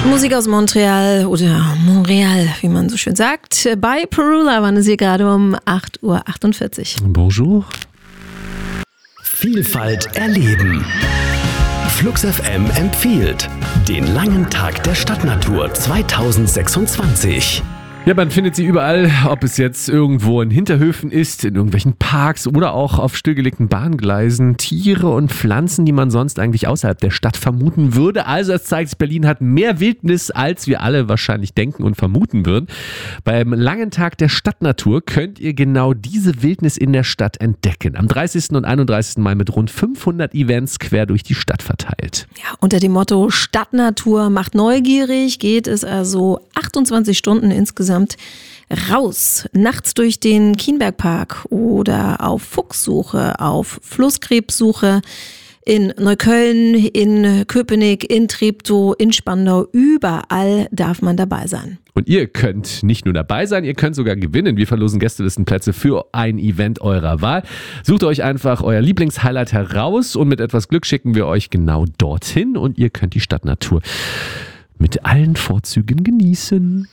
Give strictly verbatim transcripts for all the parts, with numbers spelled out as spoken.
Musik aus Montreal oder Montreal, wie man so schön sagt. Bei Perula waren es hier gerade um acht Uhr achtundvierzig. Bonjour. Vielfalt erleben. Flux F M empfiehlt den langen Tag der Stadtnatur zweitausendsechsundzwanzig. Ja, man findet sie überall, ob es jetzt irgendwo in Hinterhöfen ist, in irgendwelchen Parks oder auch auf stillgelegten Bahngleisen. Tiere und Pflanzen, die man sonst eigentlich außerhalb der Stadt vermuten würde. Also es zeigt, Berlin hat mehr Wildnis, als wir alle wahrscheinlich denken und vermuten würden. Beim langen Tag der Stadtnatur könnt ihr genau diese Wildnis in der Stadt entdecken. Am dreißigsten und einunddreißigsten Mai mit rund fünfhundert Events quer durch die Stadt verteilt. Ja, unter dem Motto Stadtnatur macht neugierig geht es also achtundzwanzig Stunden insgesamt raus. Nachts durch den Kienbergpark oder auf Fuchssuche, auf Flusskrebssuche in Neukölln, in Köpenick, in Treptow, in Spandau. Überall darf man dabei sein. Und ihr könnt nicht nur dabei sein, ihr könnt sogar gewinnen. Wir verlosen Gästelistenplätze für ein Event eurer Wahl. Sucht euch einfach euer Lieblingshighlight heraus und mit etwas Glück schicken wir euch genau dorthin und ihr könnt die Stadtnatur mit allen Vorzügen genießen.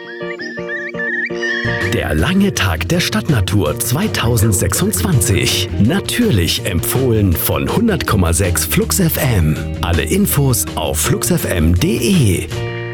Der lange Tag der Stadtnatur zweitausendsechsundzwanzig. Natürlich empfohlen von hundert Komma sechs Flux F M. Alle Infos auf flux f m punkt d e.